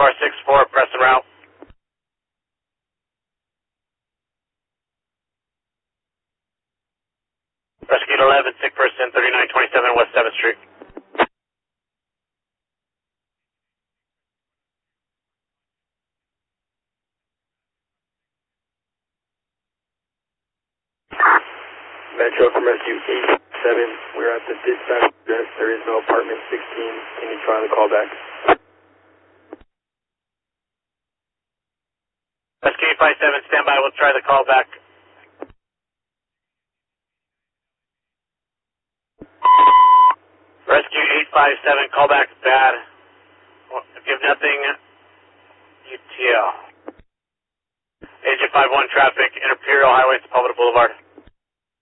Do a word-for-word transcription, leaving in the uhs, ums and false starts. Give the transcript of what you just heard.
car six four, press and route. Rescue eleven, sick person, thirty-nine twenty-seven West seventh Street. Metro from Rescue eight seven, we're at the dispatch address, there is no apartment sixteen, can you try the callback? Rescue eight five seven, stand by, we'll try the call back. Rescue eight five seven, call back bad. Give nothing, U T L. Agent five one traffic, Imperial Highway to Palmetto Boulevard.